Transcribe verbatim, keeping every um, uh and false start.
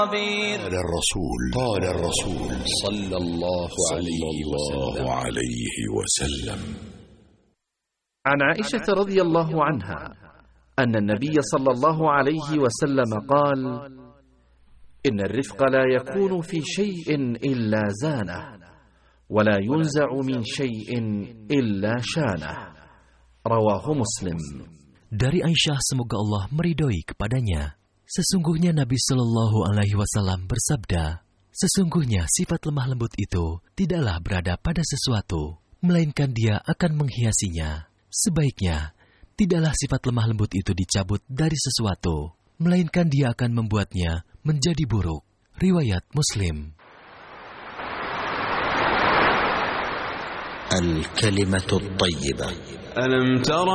قال الرسول قال الرسول صلى الله عليه وسلم. عن عائشة رضي الله عنها أن النبي صلى الله عليه وسلم قال: إن الرفق لا يكون في شيء إلا زانه، ولا ينزع من شيء إلا شانه. رواه مسلم. Dari Aisyah, semoga Allah meridhoi kepadanya, sesungguhnya Nabi Shallallahu Alaihi Wasallam bersabda, sesungguhnya sifat lemah lembut itu tidaklah berada pada sesuatu, melainkan dia akan menghiasinya. Sebaiknya, tidaklah sifat lemah lembut itu dicabut dari sesuatu, melainkan dia akan membuatnya menjadi buruk. Riwayat Muslim. Al-kalimatu at-thayyibah. Alam tara